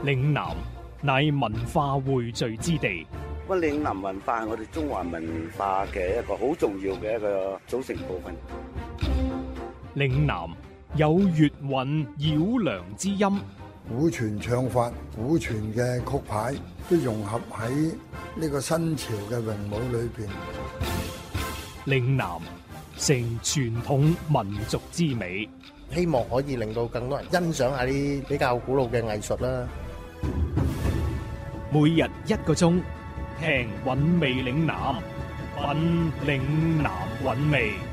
嶺南乃文化匯聚之地。 嶺南文化係我哋中華文化嘅一個好重要嘅一個組成部分。 嶺南有粵韻繞梁之音， 古傳唱法、古傳嘅曲牌都融合喺呢個新潮嘅詠舞裏邊。 嶺南成傳統民族之美， 希望可以令到更多人欣賞下啲比較古老嘅藝術啦。 每日1個鐘，聽韻味嶺南，品嶺南韻味。